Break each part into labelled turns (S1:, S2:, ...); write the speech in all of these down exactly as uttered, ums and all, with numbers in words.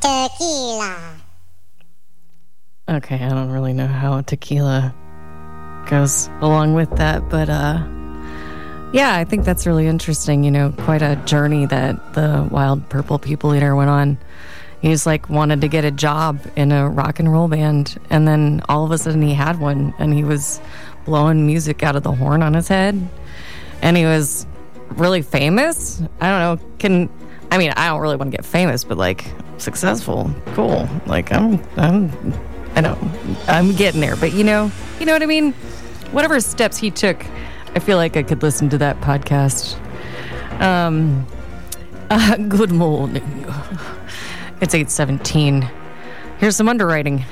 S1: Tequila.
S2: Okay, I don't really know how tequila goes along with that, but uh, yeah, I think that's really interesting. You know, quite a journey that the Wild Purple People Eater went on. He's like wanted to get a job in a rock and roll band, and then all of a sudden he had one, and he was blowing music out of the horn on his head, and he was really famous. I don't know. Can I mean I don't really want to get famous, but like successful, cool. Like I'm, I'm, I know I'm getting there, but you know, you know what I mean. Whatever steps he took, I feel like I could listen to that podcast. Um, uh, good morning. It's eight seventeen. Here's some underwriting.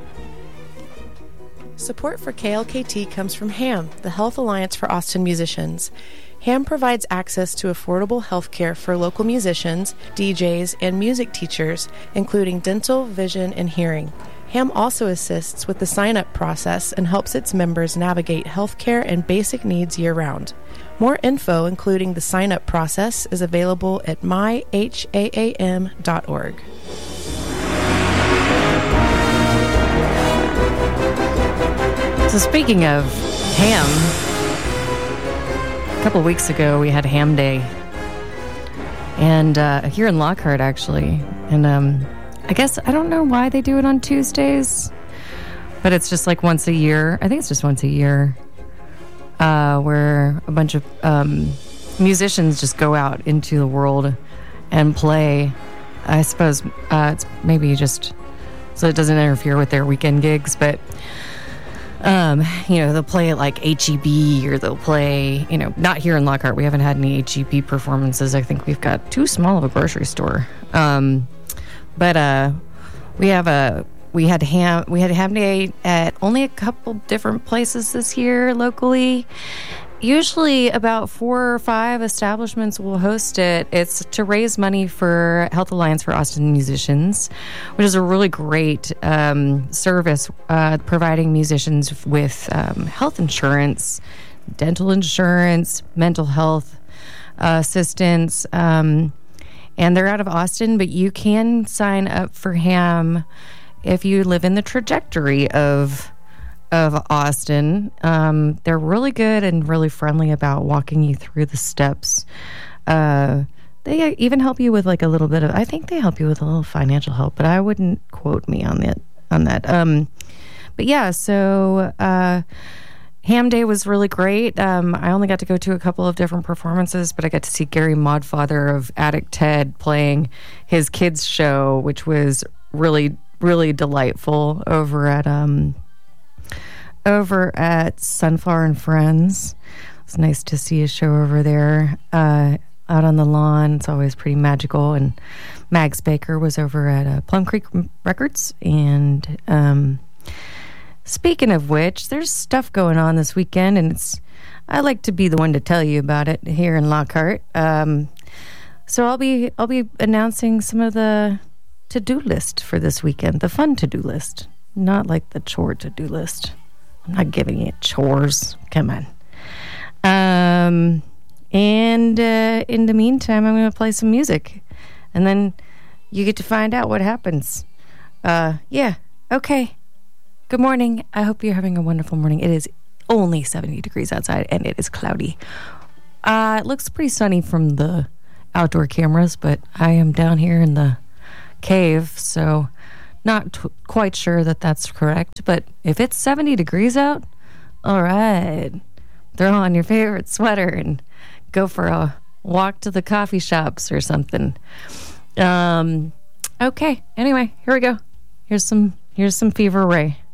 S3: Support for K L K T comes from H A M, the Health Alliance for Austin Musicians. H A M provides access to affordable health care for local musicians, D Js, and music teachers, including dental, vision, and hearing. H A M also assists with the sign-up process and helps its members navigate healthcare and basic needs year-round. More info, including the sign-up process, is available at my h a a m dot org.
S2: So speaking of ham, a couple weeks ago we had Ham Day, and uh, here in Lockhart actually, and um, I guess I don't know why they do it on Tuesdays, but it's just like once a year. I think it's just once a year. Uh, where a bunch of um, musicians just go out into the world and play. I suppose uh, it's maybe just so it doesn't interfere with their weekend gigs, but um, you know, they'll play at like H E B, or they'll play, you know, not here in Lockhart. We haven't had any H E B performances. I think we've got too small of a grocery store. Um, but uh, we have a We had ham. We had ham day at only a couple different places this year locally. Usually, about four or five establishments will host it. It's to raise money for Health Alliance for Austin Musicians, which is a really great um, service, uh, providing musicians with um, health insurance, dental insurance, mental health uh, assistance, um, and they're out of Austin. But you can sign up for ham if you live in the trajectory of of Austin. Um, they're really good and really friendly about walking you through the steps. Uh, they even help you with like a little bit of, I think they help you with a little financial help, but I wouldn't quote me on that. On that. Um, but yeah, so uh, Ham Day was really great. Um, I only got to go to a couple of different performances, but I got to see Gary Modfather of Addict Ted playing his kids' show, which was really really delightful over at um over at Sunflower and Friends. It's nice to see a show over there uh out on the lawn. It's always pretty magical. And Mags Baker was over at uh, Plum Creek Records. And um speaking of which, there's stuff going on this weekend, and it's I like to be the one to tell you about it here in Lockhart. Um so I'll be I'll be announcing some of the to-do list for this weekend, the fun to-do list, not like the chore to-do list. I'm not giving it chores. Come on. Um, and uh, in the meantime, I'm going to play some music, and then you get to find out what happens. Uh, yeah, okay. Good morning. I hope you're having a wonderful morning. It is only seventy degrees outside, and it is cloudy. Uh, it looks pretty sunny from the outdoor cameras, but I am down here in the cave, so not t- quite sure that that's correct. But if it's seventy degrees out, all right, throw on your favorite sweater and go for a walk to the coffee shops or something. Um, okay, anyway, here we go. Here's some here's some Fever Ray.